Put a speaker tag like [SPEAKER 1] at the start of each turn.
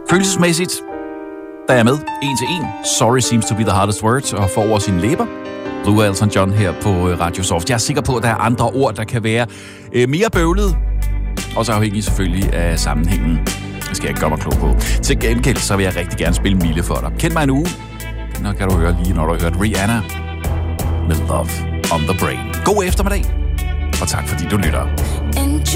[SPEAKER 1] Følelsesmæssigt, der er jeg med 1 til 1. Sorry seems to be the hardest word, og får over sine læber. Blue Elton John her på Radio Soft. Jeg er sikker på, at der er andre ord, der kan være mere bøvlet, og så afhængig selvfølgelig af sammenhængen. Det skal jeg ikke gøre mig klog på. Til gengæld, så vil jeg rigtig gerne spille Mille for dig. Kend mig en uge. Nå kan du høre lige, når du har hørt Rihanna med Love on the Brain. God eftermiddag, og tak fordi du lytter.